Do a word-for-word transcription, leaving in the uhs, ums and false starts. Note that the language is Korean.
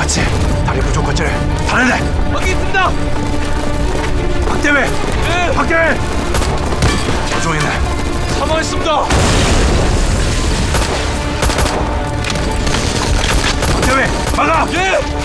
같이 다리 부족 거절 다른 애. 여기 있습니다. 박대회. 예. 박대회. 조종이네. 사망했습니다. 박대회 막아. 예.